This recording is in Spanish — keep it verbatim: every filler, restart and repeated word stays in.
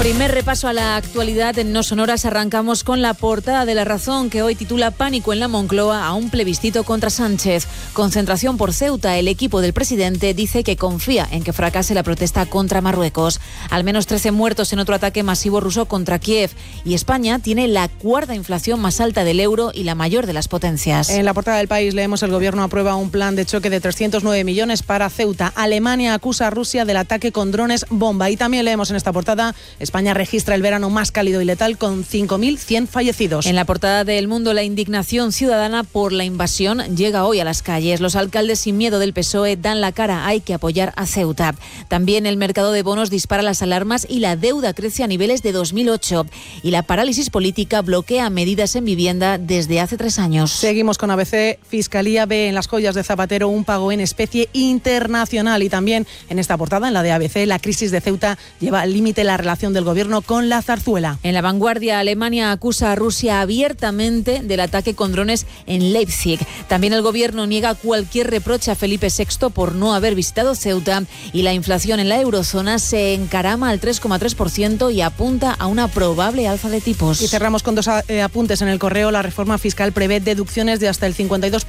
Primer repaso a la actualidad en No Sonoras. Arrancamos con la portada de La Razón, que hoy titula Pánico en la Moncloa a un plebiscito contra Sánchez. Concentración por Ceuta. El equipo del presidente dice que confía en que fracase la protesta contra Marruecos. Al menos trece muertos en otro ataque masivo ruso contra Kiev. Y España tiene la cuarta inflación más alta del euro y la mayor de las potencias. En la portada del País leemos: el gobierno aprueba un plan de choque de trescientos nueve millones para Ceuta. Alemania acusa a Rusia del ataque con drones bomba. Y también leemos en esta portada: España registra el verano más cálido y letal con cinco mil cien fallecidos. En la portada de El Mundo, la indignación ciudadana por la invasión llega hoy a las calles. Los alcaldes sin miedo del P S O E dan la cara. Hay que apoyar a Ceuta. También el mercado de bonos dispara las alarmas y la deuda crece a niveles de dos mil ocho. Y la parálisis política bloquea medidas en vivienda desde hace tres años. Seguimos con A B C. Fiscalía ve en las joyas de Zapatero un pago en especie internacional. Y también en esta portada, en la de A B C, la crisis de Ceuta lleva al límite la relación del gobierno con la zarzuela. En La Vanguardia, Alemania acusa a Rusia abiertamente del ataque con drones en Leipzig. También el gobierno niega cualquier reproche a Felipe sexto por no haber visitado Ceuta, y la inflación en la eurozona se encarama al tres coma tres por ciento y apunta a una probable alza de tipos. Y cerramos con dos apuntes en El Correo. La reforma fiscal prevé deducciones de hasta el cincuenta y dos por ciento